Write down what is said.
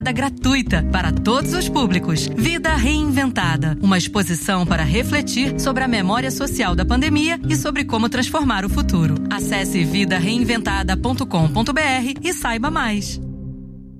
gratuita para todos os públicos. Vida Reinventada, uma exposição para refletir sobre a memória social da pandemia e sobre como transformar o futuro. Acesse vidareinventada.com.br e saiba mais.